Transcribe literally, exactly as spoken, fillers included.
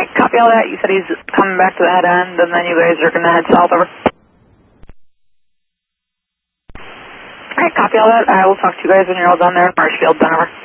Alright, copy all that. You said he's coming back to the head end, and then you guys are going to head south, over. Alright, copy all that. I will talk to you guys when you're all done there in Marshfield, then over.